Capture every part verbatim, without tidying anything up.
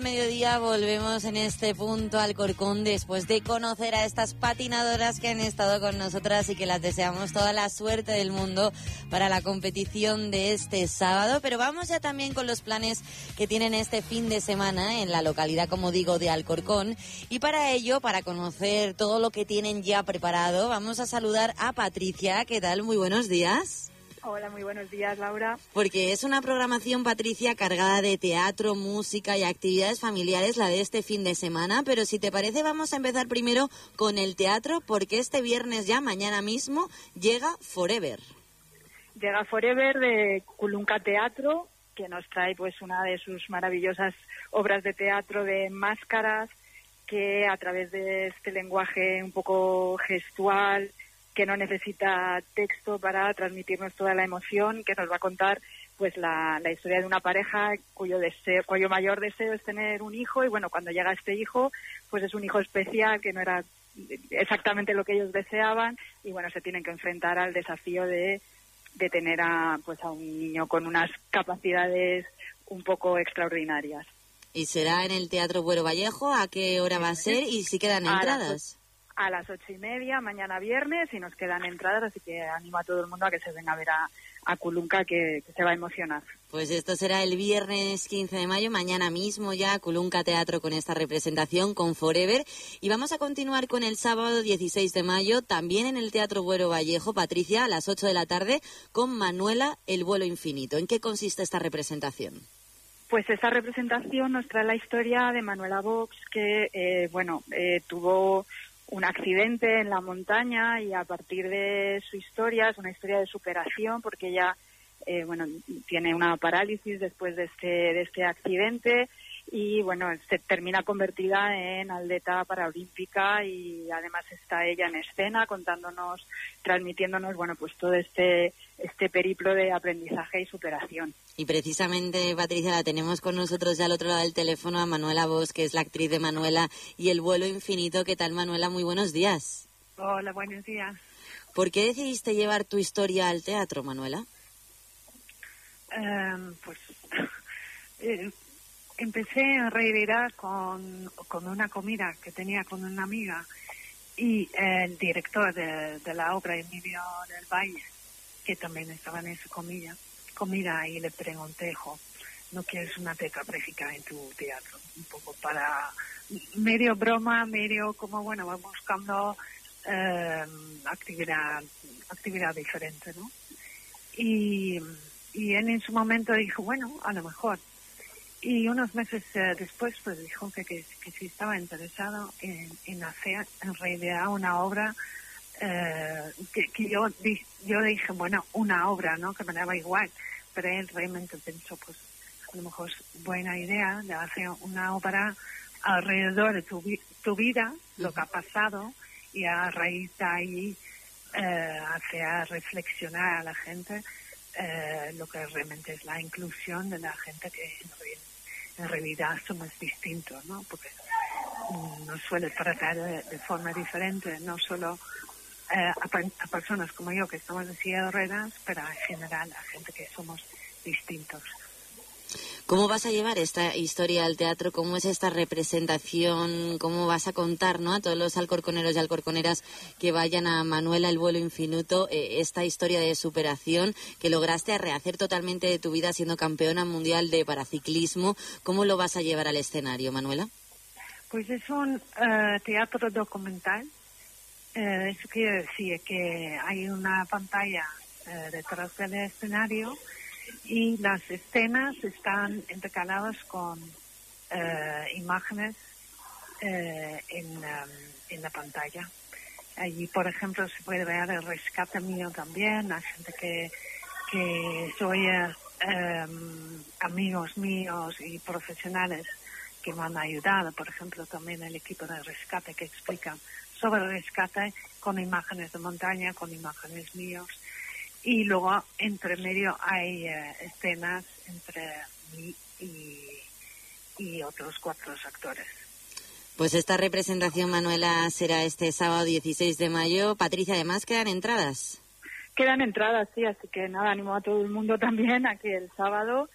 Mediodía volvemos en este punto al Alcorcón después de conocer a estas patinadoras que han estado con nosotras y que las deseamos toda la suerte del mundo para la competición de este sábado. Pero vamos ya también con los planes que tienen este fin de semana en la localidad, como digo, de Alcorcón. Y para ello, para conocer todo lo que tienen ya preparado, vamos a saludar a Patricia. ¿Qué tal? Muy buenos días. Hola, muy buenos días, Laura. Porque es una programación, Patricia, cargada de teatro, música y actividades familiares, la de este fin de semana. Pero si te parece, vamos a empezar primero con el teatro, porque este viernes ya, mañana mismo, llega Forever. Llega Forever de Culunca Teatro, que nos trae pues una de sus maravillosas obras de teatro de máscaras, que a través de este lenguaje un poco gestual, que no necesita texto para transmitirnos toda la emoción, que nos va a contar pues la, la historia de una pareja cuyo deseo, cuyo mayor deseo es tener un hijo, y bueno, cuando llega este hijo, pues es un hijo especial que no era exactamente lo que ellos deseaban, y bueno, se tienen que enfrentar al desafío de, de tener a pues a un niño con unas capacidades un poco extraordinarias. ¿Y será en el Teatro Buero Vallejo? ¿A qué hora va a ser? ¿Y si quedan entradas? A las ocho y media, mañana viernes, y nos quedan entradas, así que animo a todo el mundo a que se venga a ver a, a Culunca, que, que se va a emocionar. Pues esto será el viernes quince de mayo, mañana mismo ya, Culunca Teatro con esta representación, con Forever. Y vamos a continuar con el sábado dieciséis de mayo, también en el Teatro Buero Vallejo, Patricia, a las ocho de la tarde, con Manuela, el vuelo infinito. ¿En qué consiste esta representación? Pues esta representación nos trae la historia de Manuela Vox, que, eh, bueno, eh, tuvo un accidente en la montaña, y a partir de su historia, es una historia de superación, porque ella eh, bueno, tiene una parálisis después de este, de este accidente, y bueno, se termina convertida en atleta paralímpica, y además está ella en escena contándonos, transmitiéndonos, bueno, pues todo este, este periplo de aprendizaje y superación. Y precisamente, Patricia, la tenemos con nosotros ya al otro lado del teléfono a Manuela Vox, que es la actriz de Manuela y el vuelo infinito. ¿Qué tal, Manuela? Muy buenos días. Hola, buenos días. ¿Por qué decidiste llevar tu historia al teatro, Manuela? Um, pues eh, empecé en realidad con, con una comida que tenía con una amiga, y el director de, de la obra, Emilio del Valle, que también estaba en esa comida, comida y le pregunté, jo, ¿no quieres una tetrapléjica en tu teatro? Un poco para medio broma, medio como, bueno, va buscando eh, actividad actividad diferente, ¿no? Y, y él en su momento dijo, bueno, a lo mejor. Y unos meses eh, después, pues dijo que, que, que sí estaba interesado en, en hacer en realidad una obra. Eh, que, que yo yo dije, bueno, una obra, ¿no? Que me daba igual, pero él realmente pensó, pues a lo mejor es buena idea de hacer una obra alrededor de tu, tu vida, lo que ha pasado, y a raíz de ahí eh, hacer reflexionar a la gente eh, lo que realmente es la inclusión de la gente, que en, en realidad somos distintos, ¿no? Porque mm, nos suele tratar de, de forma diferente, no solo Eh, a, a personas como yo que estamos en silla de ruedas, pero en general a gente que somos distintos. ¿Cómo vas a llevar esta historia al teatro? ¿Cómo es esta representación? ¿Cómo vas a contar, ¿no?, a todos los alcorconeros y alcorconeras que vayan a Manuela, el vuelo infinito, eh, esta historia de superación que lograste rehacer totalmente de tu vida siendo campeona mundial de paraciclismo? ¿Cómo lo vas a llevar al escenario, Manuela? Pues es un uh, teatro documental. Eh, eso quiere decir que hay una pantalla eh, detrás del escenario, y las escenas están intercaladas con eh, imágenes eh, en, um, en la pantalla. Allí, por ejemplo, se puede ver el rescate mío también, la gente que, que soy eh, um, amigos míos y profesionales que me han ayudado. Por ejemplo, también el equipo de rescate que explica sobre el rescate con imágenes de montaña, con imágenes míos. Y luego, entre medio, hay eh, escenas entre mí y, y otros cuatro actores. Pues esta representación, Manuela, será este sábado dieciséis de mayo. Patricia, además, ¿quedan entradas? Quedan entradas, sí, así que nada, animo a todo el mundo también a que el sábado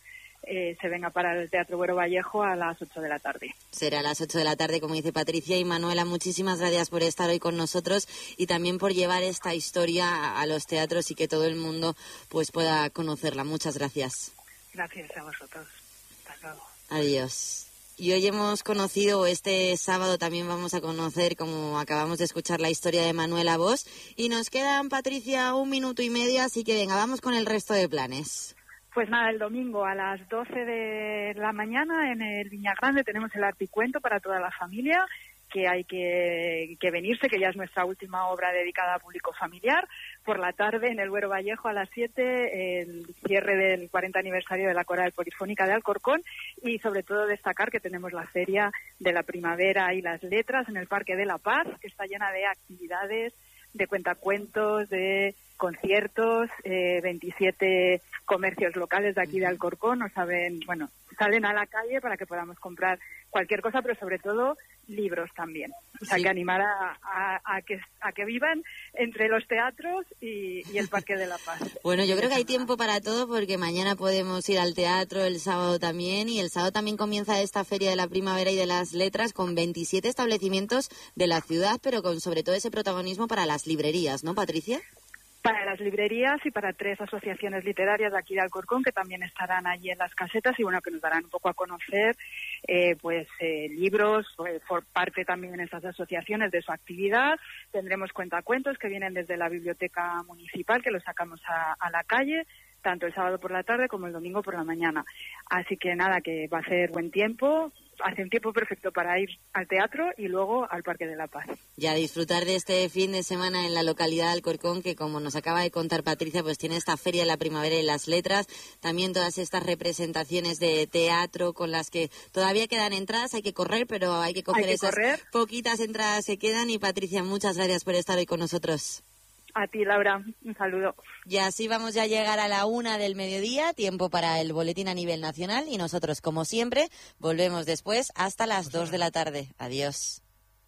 eh, se venga para el Teatro Buero Vallejo a las ocho de la tarde. Será a las ocho de la tarde, como dice Patricia. Y Manuela, muchísimas gracias por estar hoy con nosotros y también por llevar esta historia a, a los teatros y que todo el mundo pues pueda conocerla. Muchas gracias. Gracias a vosotros. Hasta luego. Adiós. Y hoy hemos conocido, o este sábado también vamos a conocer, como acabamos de escuchar, la historia de Manuela Bosch. Y nos quedan, Patricia, un minuto y medio, así que venga, vamos con el resto de planes. Pues nada, el domingo a las doce de la mañana en el Viñagrande tenemos el Articuento para toda la familia, que hay que, que venirse, que ya es nuestra última obra dedicada a público familiar. Por la tarde en el Buero Vallejo a las siete, el cierre del cuarenta aniversario de la Coral Polifónica de Alcorcón, y sobre todo destacar que tenemos la Feria de la Primavera y las Letras en el Parque de la Paz, que está llena de actividades, de cuentacuentos, de conciertos, eh, veintisiete comercios locales de aquí de Alcorcón nos saben, bueno, salen a la calle para que podamos comprar cualquier cosa, pero sobre todo libros también. O sea, sí, que animar a, a, a, que, a que vivan entre los teatros y, y el Parque de la Paz. Bueno, yo creo que hay tiempo para todo, porque mañana podemos ir al teatro, el sábado también, y el sábado también comienza esta Feria de la Primavera y de las Letras con veintisiete establecimientos de la ciudad, pero con sobre todo ese protagonismo para las librerías, ¿no, Patricia? Para las librerías y para tres asociaciones literarias de aquí de Alcorcón, que también estarán allí en las casetas y bueno, que nos darán un poco a conocer eh, pues eh, libros pues, por parte también en estas asociaciones de su actividad. Tendremos cuentacuentos que vienen desde la biblioteca municipal, que los sacamos a, a la calle, tanto el sábado por la tarde como el domingo por la mañana. Así que nada, que va a ser buen tiempo. Hace un tiempo perfecto para ir al teatro y luego al Parque de la Paz. Y a disfrutar de este fin de semana en la localidad de Alcorcón, que como nos acaba de contar Patricia, pues tiene esta Feria de la Primavera y las Letras, también todas estas representaciones de teatro con las que todavía quedan entradas, hay que correr, pero hay que coger hay que esas correr. poquitas entradas que quedan. Y Patricia, muchas gracias por estar hoy con nosotros. A ti, Laura, un saludo. Y así vamos ya a llegar a la una del mediodía, tiempo para el boletín a nivel nacional, y nosotros, como siempre, volvemos después hasta las dos de la tarde. Adiós.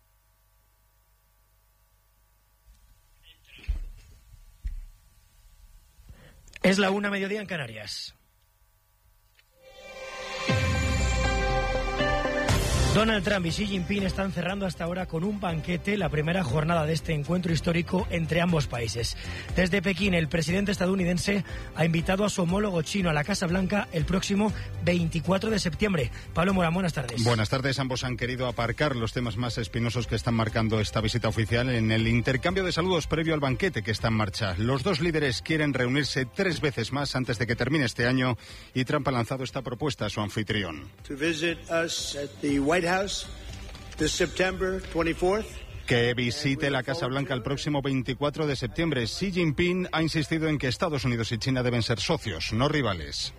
Es la una, mediodía en Canarias. Donald Trump y Xi Jinping están cerrando hasta ahora con un banquete la primera jornada de este encuentro histórico entre ambos países. Desde Pekín, el presidente estadounidense ha invitado a su homólogo chino a la Casa Blanca el próximo veinticuatro de septiembre. Pablo Morán, buenas tardes. Buenas tardes. Ambos han querido aparcar los temas más espinosos que están marcando esta visita oficial en el intercambio de saludos previo al banquete que está en marcha. Los dos líderes quieren reunirse tres veces más antes de que termine este año, y Trump ha lanzado esta propuesta a su anfitrión. To visit us at the White House this September twenty-fourth. Que visite la Casa Blanca el próximo veinticuatro de septiembre. Xi Jinping ha insistido en que Estados Unidos y China deben ser socios, no rivales.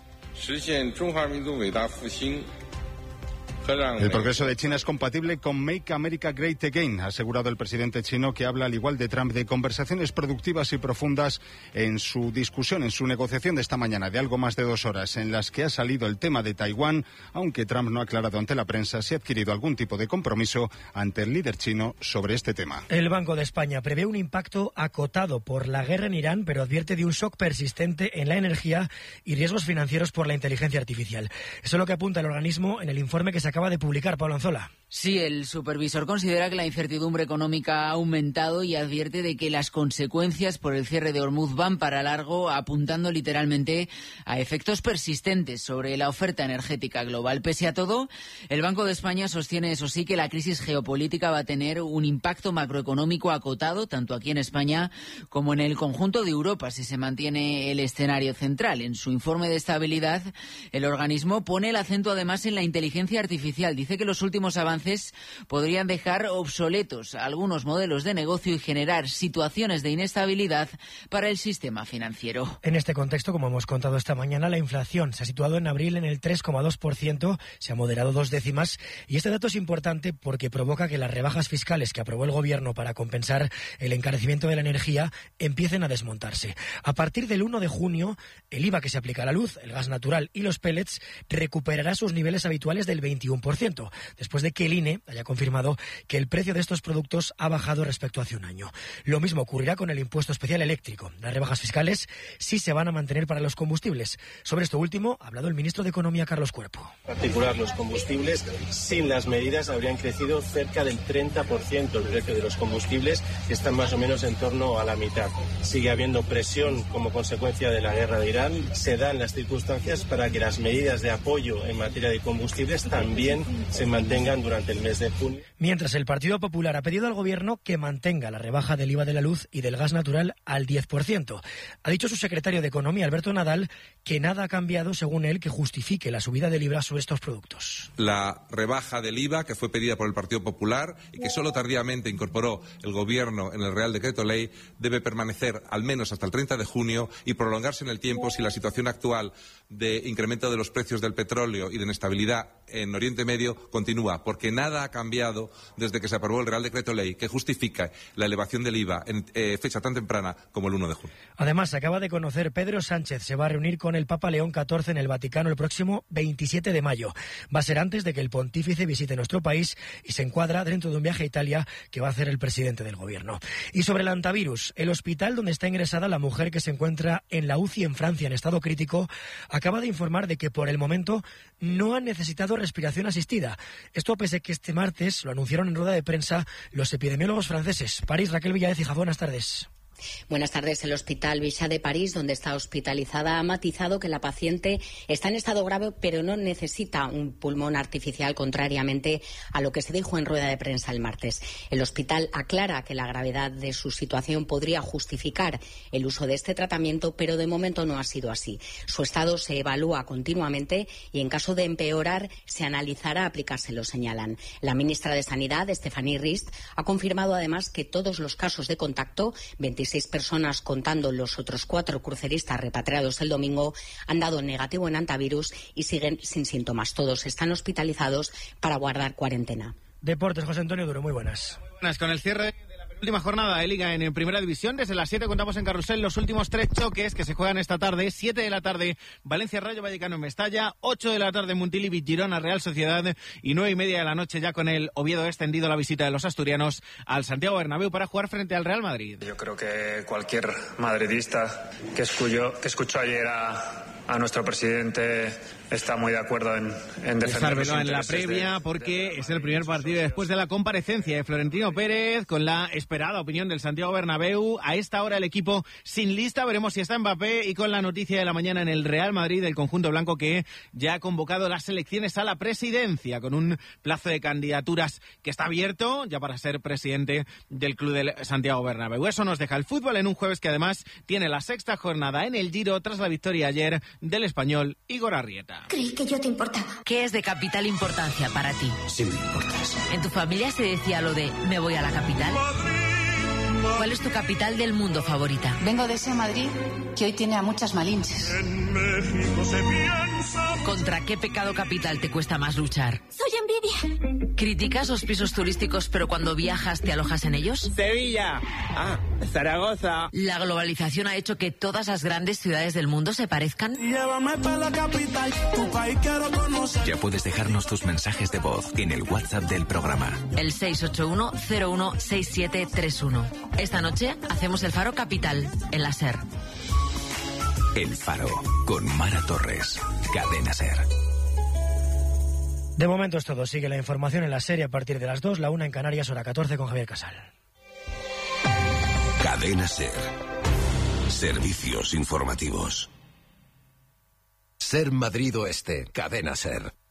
El progreso de China es compatible con Make America Great Again, ha asegurado el presidente chino, que habla, al igual de Trump, de conversaciones productivas y profundas en su discusión, en su negociación de esta mañana de algo más de dos horas, en las que ha salido el tema de Taiwán, aunque Trump no ha aclarado ante la prensa si ha adquirido algún tipo de compromiso ante el líder chino sobre este tema. El Banco de España prevé un impacto acotado por la guerra en Irán, pero advierte de un shock persistente en la energía y riesgos financieros por la inteligencia artificial. Eso es lo que apunta el organismo en el informe que se acaba de publicar. Pablo Anzola. Sí, el supervisor considera que la incertidumbre económica ha aumentado y advierte de que las consecuencias por el cierre de Hormuz van para largo, apuntando literalmente a efectos persistentes sobre la oferta energética global. Pese a todo, el Banco de España sostiene, eso sí, que la crisis geopolítica va a tener un impacto macroeconómico acotado, tanto aquí en España como en el conjunto de Europa, si se mantiene el escenario central. En su informe de estabilidad, el organismo pone el acento además en la inteligencia artificial. Dice que los últimos avances podrían dejar obsoletos algunos modelos de negocio y generar situaciones de inestabilidad para el sistema financiero. En este contexto, como hemos contado esta mañana, la inflación se ha situado en abril en el tres coma dos por ciento, se ha moderado dos décimas, y este dato es importante porque provoca que las rebajas fiscales que aprobó el Gobierno para compensar el encarecimiento de la energía empiecen a desmontarse. A partir del uno de junio, el I V A que se aplica a la luz, el gas natural y los pellets recuperará sus niveles habituales del veintiuno por ciento, después de que el el I N E haya confirmado que el precio de estos productos ha bajado respecto a hace un año. Lo mismo ocurrirá con el impuesto especial eléctrico. Las rebajas fiscales sí se van a mantener para los combustibles. Sobre esto último ha hablado el ministro de Economía, Carlos Cuerpo. En particular, los combustibles, sin las medidas, habrían crecido cerca del treinta por ciento el precio de los combustibles, que están más o menos en torno a la mitad. Sigue habiendo presión como consecuencia de la guerra de Irán. Se dan las circunstancias para que las medidas de apoyo en materia de combustibles también se mantengan durante el mes de junio. Mientras el Partido Popular ha pedido al Gobierno que mantenga la rebaja del I V A de la luz y del gas natural al diez por ciento. Ha dicho su secretario de Economía, Alberto Nadal, que nada ha cambiado, según él, que justifique la subida del I V A sobre estos productos. La rebaja del I V A, que fue pedida por el Partido Popular y que solo tardíamente incorporó el Gobierno en el Real Decreto Ley, debe permanecer al menos hasta el treinta de junio y prolongarse en el tiempo si la situación actual de incremento de los precios del petróleo y de inestabilidad en Oriente Medio continúa, porque nada ha cambiado desde que se aprobó el Real Decreto Ley que justifica la elevación del I V A en eh, fecha tan temprana como el uno de junio. Además, se acaba de conocer, Pedro Sánchez se va a reunir con el Papa León catorce en el Vaticano el próximo veintisiete de mayo. Va a ser antes de que el pontífice visite nuestro país y se encuadra dentro de un viaje a Italia que va a hacer el presidente del Gobierno. Y sobre el antivirus, el hospital donde está ingresada la mujer que se encuentra en la U C I en Francia en estado crítico acaba de informar de que por el momento no han necesitado respiración asistida. Esto pese a que este martes lo anunciaron en rueda de prensa los epidemiólogos franceses. París, Raquel Villáez, hija, buenas tardes. Buenas tardes. El Hospital Bichat de París, donde está hospitalizada, ha matizado que la paciente está en estado grave, pero no necesita un pulmón artificial, contrariamente a lo que se dijo en rueda de prensa el martes. El hospital aclara que la gravedad de su situación podría justificar el uso de este tratamiento, pero de momento no ha sido así. Su estado se evalúa continuamente y, en caso de empeorar, se analizará aplicárselo, señalan. La ministra de Sanidad, Stéphanie Rist, ha confirmado además que todos los casos de contacto, veintiséis personas contando los otros cuatro cruceristas repatriados el domingo, han dado negativo en antivirus y siguen sin síntomas. Todos están hospitalizados para guardar cuarentena. Deportes, José Antonio Duro, muy buenas. Muy buenas, con el cierre de la penúltima jornada de Liga en Primera División. Desde las siete contamos en Carrusel los últimos tres choques que se juegan esta tarde. siete de la tarde, Valencia Rayo Vallecano en Mestalla. ocho de la tarde, Montilivi Girona Real Sociedad. Y nueve y media de la noche, ya con el Oviedo extendido, la visita de los asturianos al Santiago Bernabéu para jugar frente al Real Madrid. Yo creo que cualquier madridista que escuchó, que escuchó ayer a, a nuestro presidente está muy de acuerdo en, en defender los intereses en la previa, de, porque de es el primer partido después de la comparecencia de Florentino Pérez, con la esperada opinión del Santiago Bernabéu. A esta hora el equipo sin lista, veremos si está Mbappé, y con la noticia de la mañana en el Real Madrid, el conjunto blanco que ya ha convocado las elecciones a la presidencia, con un plazo de candidaturas que está abierto ya para ser presidente del club del Santiago Bernabéu. Eso nos deja el fútbol en un jueves que además tiene la sexta jornada en el Giro tras la victoria ayer del español Igor Arrieta. Creí que yo te importaba. ¿Qué es de capital importancia para ti? Sí me importas. ¿En tu familia se decía lo de me voy a la capital? ¿Cuál es tu capital del mundo favorita? Vengo de ese Madrid que hoy tiene a muchas malinches. En México se piensa. ¿Contra qué pecado capital te cuesta más luchar? Soy envidia. ¿Criticas los pisos turísticos pero cuando viajas te alojas en ellos? Sevilla. Ah, Zaragoza. ¿La globalización ha hecho que todas las grandes ciudades del mundo se parezcan? Llévame para la capital, tu país quiero conocer. Ya puedes dejarnos tus mensajes de voz en el WhatsApp del programa. El seis ocho uno cero uno seis siete tres uno. Esta noche hacemos el Faro Capital en la SER. El Faro con Mara Torres. Cadena SER. De momento es todo. Sigue la información en la serie a partir de las dos, la una en Canarias, hora catorce, con Javier Casal. Cadena SER. Servicios informativos. SER Madrid Oeste. Cadena SER.